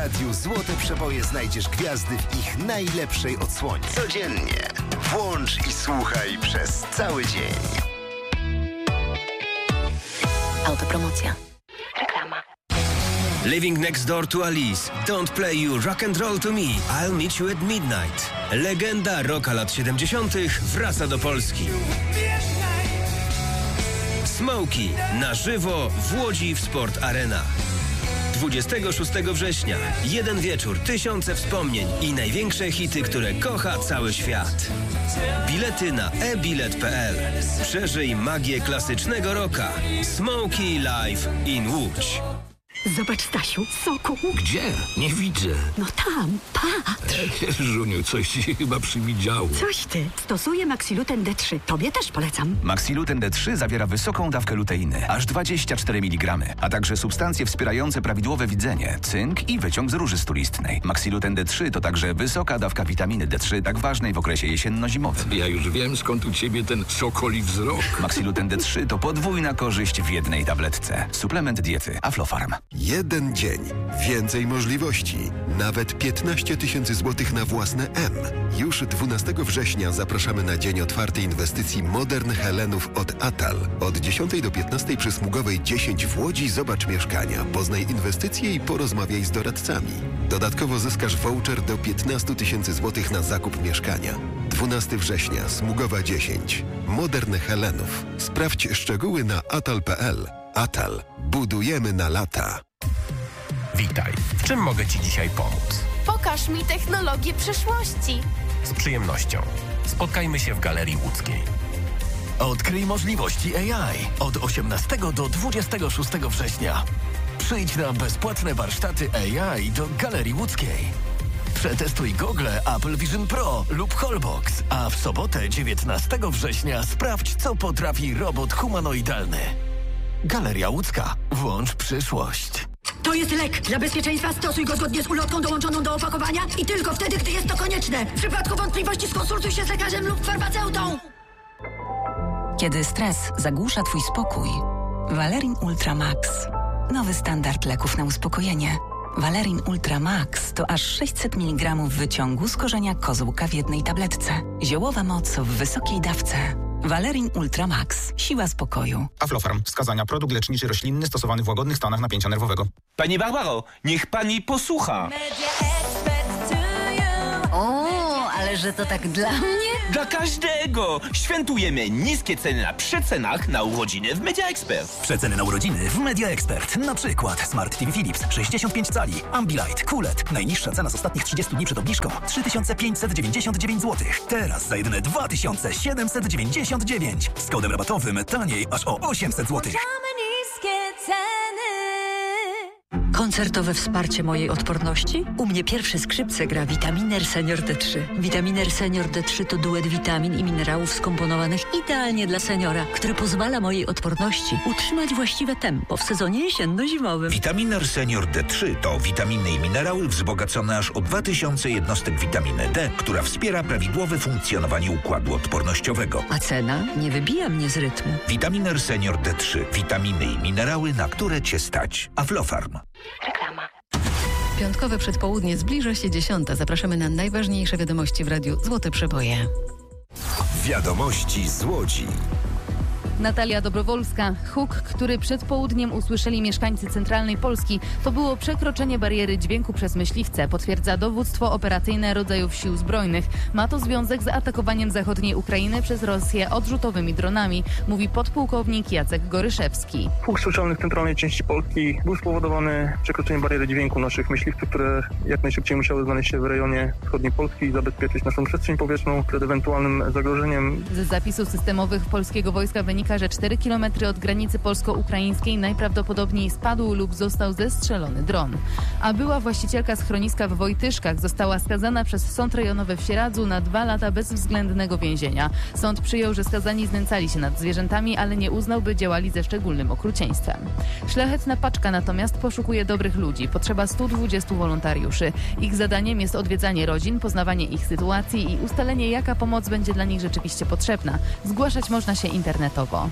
radiu Złote Przeboje znajdziesz gwiazdy w ich najlepszej odsłonie. Codziennie. Włącz i słuchaj przez cały dzień. Autopromocja. Reklama. Living Next Door to Alice. Don't play you rock and roll to me. I'll meet you at midnight. Legenda rocka lat 70. wraca do Polski. Smokey na żywo w Łodzi w Sport Arena. 26 września. Jeden wieczór, tysiące wspomnień i największe hity, które kocha cały świat. Bilety na ebilet.pl. Przeżyj magię klasycznego rocka. Smokey Live in Łódź. Zobacz, Stasiu, soku. Gdzie? Nie widzę. No tam, patrz. Żuniu, coś ci chyba przywidziało. Coś ty. Stosuję Maxiluten D3. Tobie też polecam. Maxiluten D3 zawiera wysoką dawkę luteiny, aż 24 mg, a także substancje wspierające prawidłowe widzenie, cynk i wyciąg z róży stulistnej. Maxiluten D3 to także wysoka dawka witaminy D3, tak ważnej w okresie jesienno-zimowym. Ja już wiem, skąd u ciebie ten sokoli wzrok. Maxiluten D3 to podwójna korzyść w jednej tabletce. Suplement diety Aflofarm. Jeden dzień. Więcej możliwości. Nawet 15 000 złotych na własne M. Już 12 września zapraszamy na dzień otwartej inwestycji Modern Helenów od Atal. Od 10 do 15 przy Smugowej 10 w Łodzi zobacz mieszkania, poznaj inwestycje i porozmawiaj z doradcami. Dodatkowo zyskasz voucher do 15 000 złotych na zakup mieszkania. 12 września, Smugowa 10. Modern Helenów. Sprawdź szczegóły na atal.pl. Atal. Budujemy na lata. Witaj. W czym mogę Ci dzisiaj pomóc? Pokaż mi technologię przyszłości. Z przyjemnością. Spotkajmy się w Galerii Łódzkiej. Odkryj możliwości AI od 18 do 26 września. Przyjdź na bezpłatne warsztaty AI do Galerii Łódzkiej. Przetestuj gogle Apple Vision Pro lub Holbox, a w sobotę 19 września sprawdź, co potrafi robot humanoidalny. Galeria Łódzka. Włącz przyszłość. To jest lek. Dla bezpieczeństwa stosuj go zgodnie z ulotką dołączoną do opakowania i tylko wtedy, gdy jest to konieczne. W przypadku wątpliwości skonsultuj się z lekarzem lub farmaceutą. Kiedy stres zagłusza Twój spokój, Valerin Ultra Max. Nowy standard leków na uspokojenie. Valerin Ultra Max to aż 600 mg wyciągu z korzenia kozłka w jednej tabletce. Ziołowa moc w wysokiej dawce. Valerin Ultra Max. Siła spokoju. Aflofarm. Wskazania. Produkt leczniczy roślinny stosowany w łagodnych stanach napięcia nerwowego. Pani Barbaro, niech pani posłucha. O, ale że to tak dla mnie? Dla każdego! Świętujemy niskie ceny na przecenach na urodziny w Media Expert. Przeceny na urodziny w Media Expert. Na przykład Smart TV Philips 65 cali, Ambilight, QLED. Najniższa cena z ostatnich 30 dni przed obniżką 3599 zł. Teraz za jedyne 2799. Z kodem rabatowym taniej aż o 800 zł. Koncertowe wsparcie mojej odporności? U mnie pierwsze skrzypce gra Vitaminer Senior D3. Vitaminer Senior D3 to duet witamin i minerałów skomponowanych idealnie dla seniora, który pozwala mojej odporności utrzymać właściwe tempo w sezonie jesienno-zimowym. Vitaminer Senior D3 to witaminy i minerały wzbogacone aż o 2000 jednostek witaminy D, która wspiera prawidłowe funkcjonowanie układu odpornościowego. A cena nie wybija mnie z rytmu. Vitaminer Senior D3. Witaminy i minerały, na które Cię stać. Aflofarm. Reklama. Piątkowe przedpołudnie, zbliża się 10. Zapraszamy na najważniejsze wiadomości w radiu Złote Przeboje. Wiadomości z Łodzi. Natalia Dobrowolska. Huk, który przed południem usłyszeli mieszkańcy centralnej Polski, to było przekroczenie bariery dźwięku przez myśliwce, potwierdza dowództwo operacyjne rodzajów sił zbrojnych. Ma to związek z atakowaniem zachodniej Ukrainy przez Rosję odrzutowymi dronami, mówi podpułkownik Jacek Goryszewski. Huk słyszalny w centralnej części Polski był spowodowany przekroczeniem bariery dźwięku naszych myśliwców, które jak najszybciej musiały znaleźć się w rejonie wschodniej Polski i zabezpieczyć naszą przestrzeń powietrzną przed ewentualnym zagrożeniem. Z zapisów systemowych polskiego wojska wynika, że 4 km od granicy polsko-ukraińskiej najprawdopodobniej spadł lub został zestrzelony dron. A była właścicielka schroniska w Wojtyszkach została skazana przez Sąd Rejonowy w Sieradzu na 2 lata bezwzględnego więzienia. Sąd przyjął, że skazani znęcali się nad zwierzętami, ale nie uznał, by działali ze szczególnym okrucieństwem. Szlachetna paczka natomiast poszukuje dobrych ludzi. Potrzeba 120 wolontariuszy. Ich zadaniem jest odwiedzanie rodzin, poznawanie ich sytuacji i ustalenie, jaka pomoc będzie dla nich rzeczywiście potrzebna. Zgłaszać można się internetowo.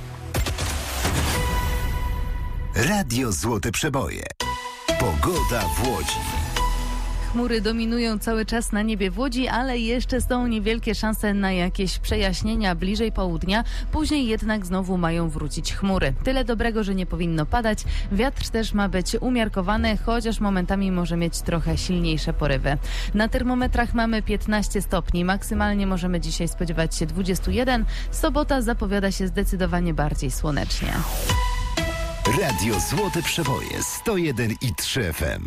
Radio Złote Przeboje. Pogoda w Łodzi. chmury dominują cały czas na niebie w Łodzi, ale jeszcze są niewielkie szanse na jakieś przejaśnienia bliżej południa. Później jednak znowu mają wrócić chmury. Tyle dobrego, że nie powinno padać. Wiatr też ma być umiarkowany, chociaż momentami może mieć trochę silniejsze porywy. Na termometrach mamy 15 stopni. Maksymalnie możemy dzisiaj spodziewać się 21. Sobota zapowiada się zdecydowanie bardziej słonecznie. Radio Złote Przeboje 101,3 FM.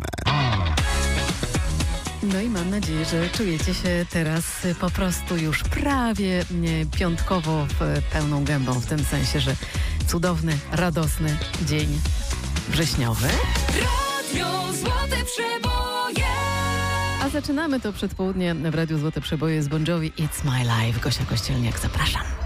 No i mam nadzieję, że czujecie się teraz po prostu już prawie piątkowo pełną gębą, w tym sensie, że cudowny, radosny dzień wrześniowy. Radio Złote Przeboje. A zaczynamy to przedpołudnie w Radiu Złote Przeboje z Bon Jovi It's My Life. Gosia Kościelniak, zapraszam.